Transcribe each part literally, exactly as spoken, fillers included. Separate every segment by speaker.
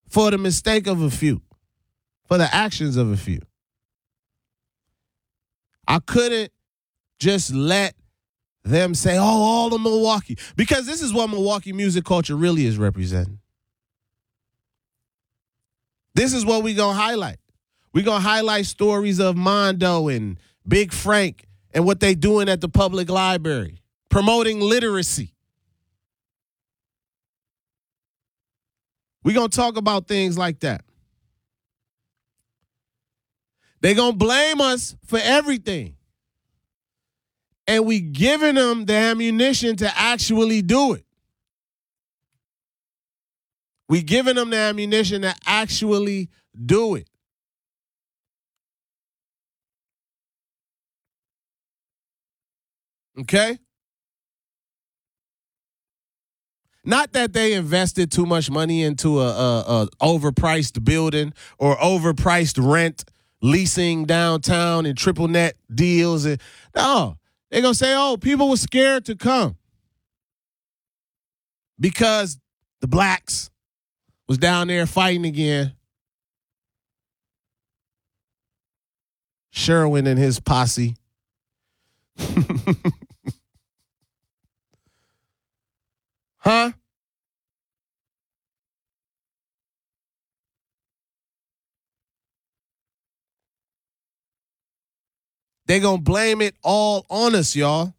Speaker 1: for the mistake of a few, for the actions of a few. I couldn't just let them say, oh, all of Milwaukee, because this is what Milwaukee music culture really is representing. This is what we're going to highlight. We're going to highlight stories of Mondo and Big Frank and what they doing at the public library, promoting literacy. We're going to talk about things like that. They're going to blame us for everything. And we giving them the ammunition to actually do it. We giving them the ammunition to actually do it. Okay? Not that they invested too much money into a, a, a overpriced building or overpriced rent, leasing downtown and triple net deals. And no, they're going to say, oh, people were scared to come because the blacks was down there fighting again. Sherwin and his posse. Huh? They gonna blame it all on us, y'all.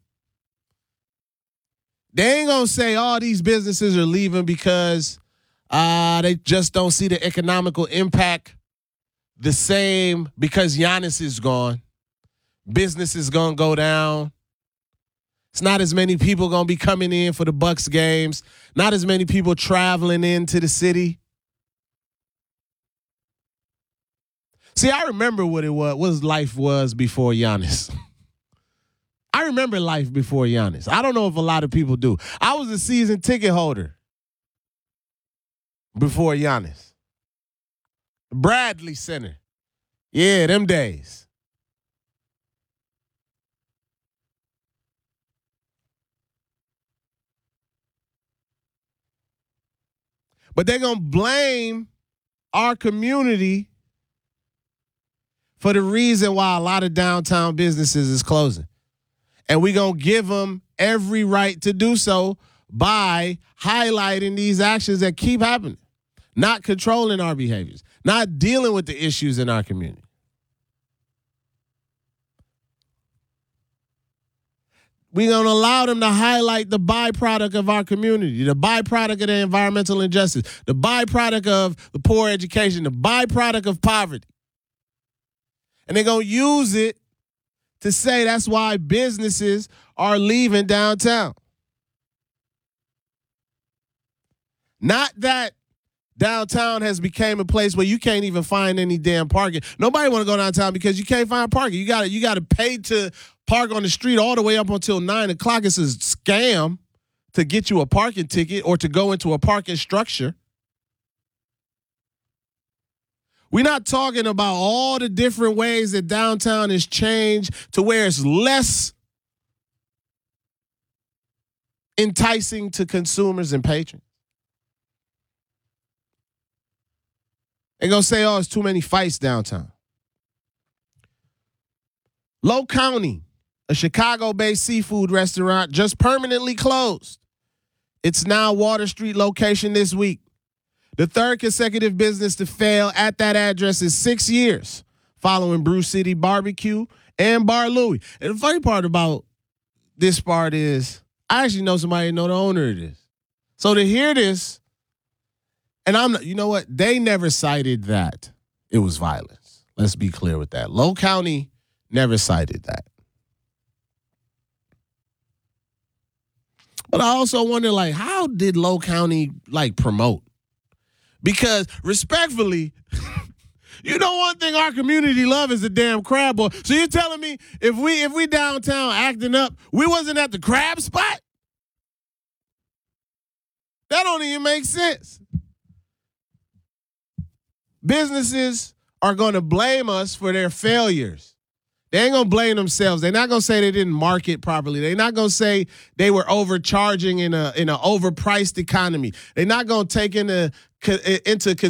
Speaker 1: They ain't gonna say all these businesses are leaving because uh, they just don't see the economical impact the same because Giannis is gone. Business is gonna go down. It's not as many people going to be coming in for the Bucks games. Not as many people traveling into the city. See, I remember what it was, what life was before Giannis. I remember life before Giannis. I don't know if a lot of people do. I was a season ticket holder before Giannis. Bradley Center. Yeah, them days. But they're going to blame our community for the reason why a lot of downtown businesses is closing. And we're going to give them every right to do so by highlighting these actions that keep happening, not controlling our behaviors, not dealing with the issues in our community. We're going to allow them to highlight the byproduct of our community, the byproduct of the environmental injustice, the byproduct of the poor education, the byproduct of poverty. And they're going to use it to say that's why businesses are leaving downtown. Not that downtown has become a place where you can't even find any damn parking. Nobody want to go downtown because you can't find parking. You got to you got to pay to park on the street all the way up until nine o'clock. It's a scam to get you a parking ticket or to go into a parking structure. We're not talking about all the different ways that downtown has changed to where it's less enticing to consumers and patrons. They're going to say, oh, it's too many fights downtown. Low County, a Chicago-based seafood restaurant, just permanently closed. It's now Water Street location this week. The third consecutive business to fail at that address in six years, following Brew City Barbecue and Bar Louie. And the funny part about this part is I actually know somebody who know the owner of this. So to hear this, and I'm not, you know what? They never cited that it was violence. Let's be clear with that. Low County never cited that. But I also wonder, like, how did Low County, like, promote? Because respectfully, you know one thing our community love is the damn crab boil. So you're telling me if we if we downtown acting up, we wasn't at the crab spot? That don't even make sense. Businesses are going to blame us for their failures. They ain't going to blame themselves. They're not going to say they didn't market properly. They're not going to say they were overcharging in a in an overpriced economy. They're not going to take into into